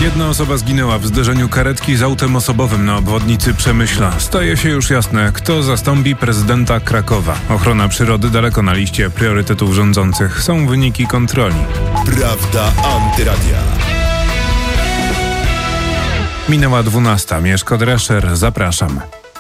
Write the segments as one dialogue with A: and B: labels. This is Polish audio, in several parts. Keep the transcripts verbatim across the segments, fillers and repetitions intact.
A: Jedna osoba zginęła w zderzeniu karetki z autem osobowym na obwodnicy Przemyśla. Staje się już jasne, kto zastąpi prezydenta Krakowa. Ochrona przyrody daleko na liście priorytetów rządzących. Są wyniki kontroli.
B: Prawda Antyradia.
A: Minęła dwunasta. Mieszko Drescher, zapraszam.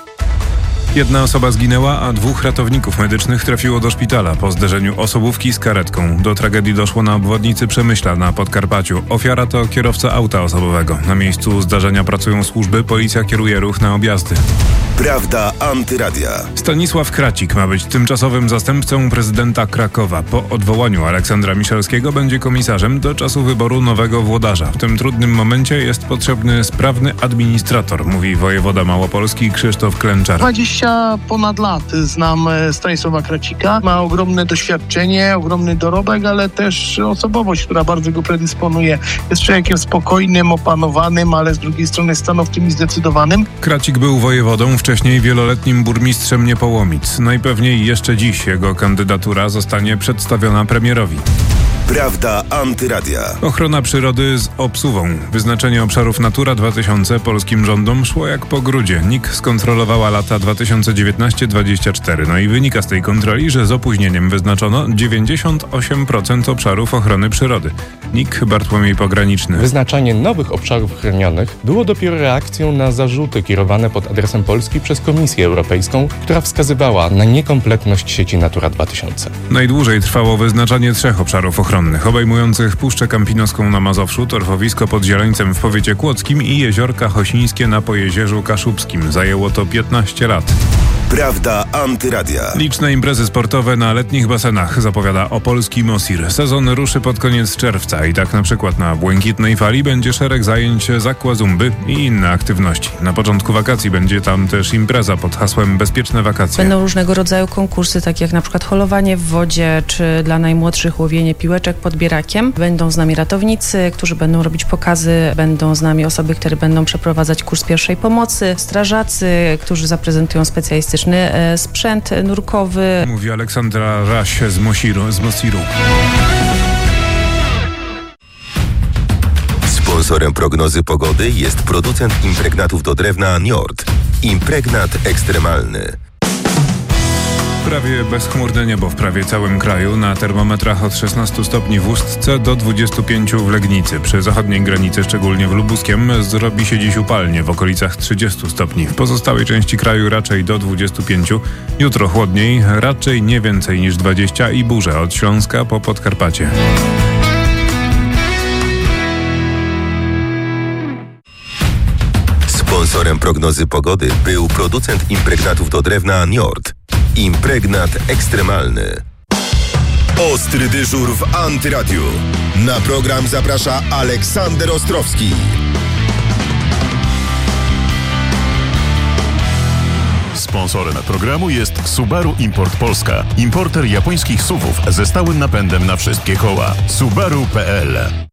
A: Jedna osoba zginęła, a dwóch ratowników medycznych trafiło do szpitala po zderzeniu osobówki z karetką. Do tragedii doszło na obwodnicy Przemyśla na Podkarpaciu. Ofiara to kierowca auta osobowego. Na miejscu zdarzenia pracują służby, policja kieruje ruch na objazdy.
B: Prawda Antyradia.
A: Stanisław Kracik ma być tymczasowym zastępcą prezydenta Krakowa. Po odwołaniu Aleksandra Miszalskiego będzie komisarzem do czasu wyboru nowego włodarza. W tym trudnym momencie jest potrzebny sprawny administrator, mówi wojewoda małopolski Krzysztof Klęczar.
C: dwadzieścia ponad lat znam Stanisława Kracika. Ma ogromne doświadczenie, ogromny dorobek, ale też osobowość, która bardzo go predysponuje. Jest człowiekiem spokojnym, opanowanym, ale z drugiej strony stanowczym i zdecydowanym.
A: Kracik był wojewodą, wcześniej wieloletnim burmistrzem Niepołomic. Najpewniej jeszcze dziś jego kandydatura zostanie przedstawiona premierowi.
B: Prawda Antyradia.
A: Ochrona przyrody z obsuwą. Wyznaczenie obszarów Natura dwa tysiące polskim rządom szło jak po grudzie. N I K skontrolowała lata dwa tysiące dziewiętnaście dwadzieścia cztery. No i wynika z tej kontroli, że z opóźnieniem wyznaczono dziewięćdziesiąt osiem procent obszarów ochrony przyrody. N I K Bartłomiej Pograniczny.
D: Wyznaczanie nowych obszarów chronionych było dopiero reakcją na zarzuty kierowane pod adresem Polski przez Komisję Europejską, która wskazywała na niekompletność sieci Natura dwa tysiące.
A: Najdłużej trwało wyznaczanie trzech obszarów ochronnych, obejmujących Puszczę Kampinoską na Mazowszu, torfowisko pod Zieleńcem w powiecie kłodzkim i jeziorka Chosińskie na Pojezierzu Kaszubskim. Zajęło to piętnaście lat.
B: Prawda Antyradia.
A: Liczne imprezy sportowe na letnich basenach, zapowiada opolski Mosir. Sezon ruszy pod koniec czerwca i tak na przykład na Błękitnej Fali będzie szereg zajęć z aquazumby i inne aktywności. Na początku wakacji będzie tam też impreza pod hasłem Bezpieczne wakacje.
E: Będą różnego rodzaju konkursy, takie jak na przykład holowanie w wodzie, czy dla najmłodszych łowienie piłeczek pod bierakiem. Będą z nami ratownicy, którzy będą robić pokazy, będą z nami osoby, które będą przeprowadzać kurs pierwszej pomocy, strażacy, którzy zaprezentują specjalistyczny sprzęt nurkowy.
A: Mówi Aleksandra Raś z Mosiru. Z Mosiru.
B: Sponsorem prognozy pogody jest producent impregnatów do drewna Njord. Impregnat ekstremalny.
A: Prawie bezchmurne niebo w prawie całym kraju. Na termometrach od szesnastu stopni w Ustce do dwudziestu pięciu w Legnicy. Przy zachodniej granicy, szczególnie w Lubuskiem, zrobi się dziś upalnie w okolicach trzydziestu stopni. W pozostałej części kraju raczej do dwudziestu pięciu. Jutro chłodniej, raczej nie więcej niż dwadzieścia i burze od Śląska po Podkarpacie.
B: Sponsorem prognozy pogody był producent impregnatów do drewna Njord. Impregnat ekstremalny. Ostry dyżur w Antyradiu. Na program zaprasza Aleksander Ostrowski.
F: Sponsorem programu jest Subaru Import Polska. Importer japońskich suwów ze stałym napędem na wszystkie koła. Subaru kropka p l